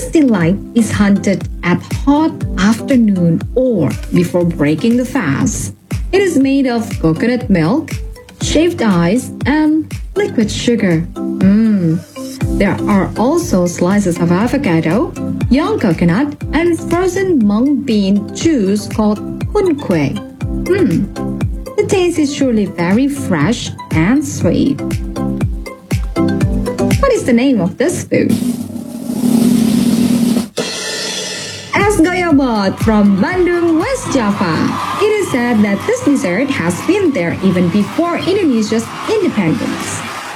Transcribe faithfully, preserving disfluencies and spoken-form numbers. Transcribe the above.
This delight is hunted at hot afternoon or before breaking the fast. It is made of coconut milk, shaved ice, and liquid sugar. Mmm. There are also slices of avocado, young coconut, and frozen mung bean juice called hun kue. Mmm. The taste is surely very fresh and sweet. What is the name of this food? Es goyobot from Bandung, West Java. It is said that this dessert has been there even before Indonesia's independence.